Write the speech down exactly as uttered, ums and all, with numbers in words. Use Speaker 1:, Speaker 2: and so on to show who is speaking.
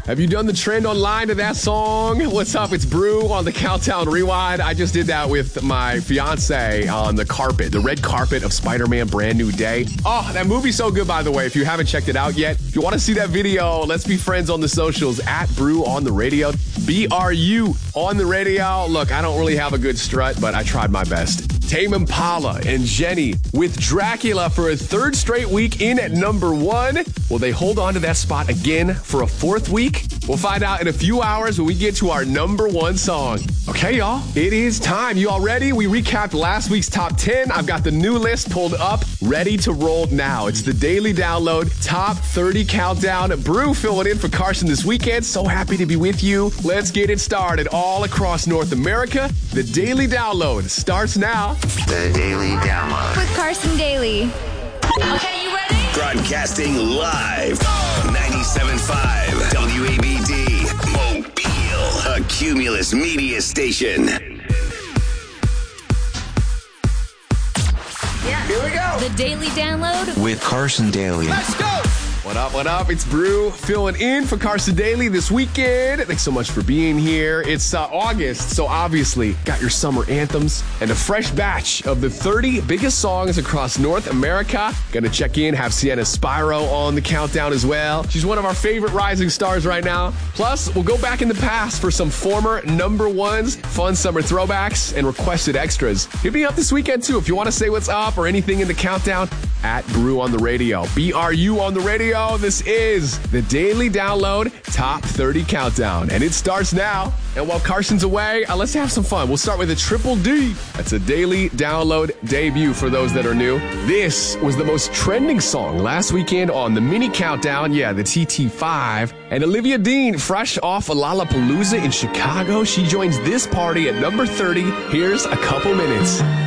Speaker 1: Have you done the trend online to that song? What's up? It's Brew on the Countdown Rewind. I just did that with my fiance on the carpet, the red carpet of Spider-Man Brand New Day. Oh, that movie's so good, by the way. If you haven't checked it out yet, if you want to see that video, let's be friends on the socials at Brew on the Radio. B R U on the radio. Look, I don't really have a good strut, but I tried my best. Tame Impala and Jenny with Dracula for a third straight week in at number one. Will they hold on to that spot again for a fourth week? We'll find out in a few hours when we get to our number one song. Okay, y'all, it is time. You all ready? We recapped last week's top ten. I've got the new list pulled up, ready to roll now. It's the Daily Download Top thirty Countdown. Brew filling in for Carson this weekend. So happy to be with you. Let's get it started all across North America. The Daily Download starts now.
Speaker 2: The Daily Download
Speaker 3: with Carson Daly.
Speaker 4: Okay, you ready?
Speaker 5: Broadcasting live. ninety-seven point five W A B D Mobile, a Cumulus media station.
Speaker 4: Yeah.
Speaker 5: Here we go.
Speaker 3: The Daily Download
Speaker 2: with Carson Daly.
Speaker 5: Let's go.
Speaker 1: What up, what up? It's Brew filling in for Carson Daly this weekend. Thanks so much for being here. It's uh, August, so obviously got your summer anthems and a fresh batch of the thirty biggest songs across North America. Gonna check in, have Sienna Spyro on the countdown as well. She's one of our favorite rising stars right now. Plus, we'll go back in the past for some former number ones, fun summer throwbacks, and requested extras. Hit me up this weekend too if you want to say what's up or anything in the countdown at Brew on the Radio. B R U on the radio. This is the Daily Download Top thirty Countdown, and it starts now. And while Carson's away, uh, let's have some fun. We'll start with a Triple D. That's a Daily Download debut for those that are new. This was the most trending song last weekend on the mini countdown. Yeah, the T T five. And Olivia Dean, fresh off a Lollapalooza in Chicago, she joins this party at number thirty. Here's a couple minutes.